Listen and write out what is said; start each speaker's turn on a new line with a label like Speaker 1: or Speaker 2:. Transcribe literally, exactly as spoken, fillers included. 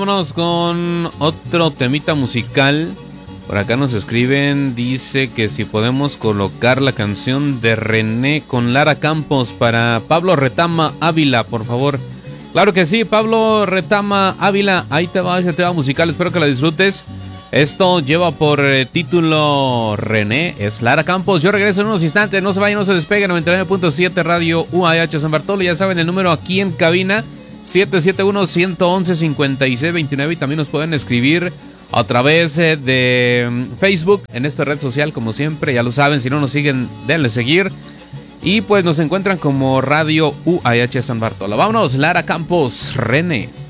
Speaker 1: Vámonos con otro temita musical. Por acá nos escriben, dice que si podemos colocar la canción de René con Lara Campos para Pablo Retama Ávila, por favor. Claro que sí, Pablo Retama Ávila, ahí te va ese tema musical, espero que la disfrutes. Esto lleva por eh, título René, es Lara Campos. Yo regreso en unos instantes, no se vayan, no se despeguen. Noventa y nueve punto siete Radio U A H San Bartolo, ya saben el número aquí en cabina, siete siete uno, uno uno uno, cinco seis dos nueve, y también nos pueden escribir a través eh, de Facebook, en esta red social, como siempre, ya lo saben. Si no nos siguen, denle seguir. Y pues nos encuentran como Radio U A H San Bartolo. Vámonos, Lara Campos, René.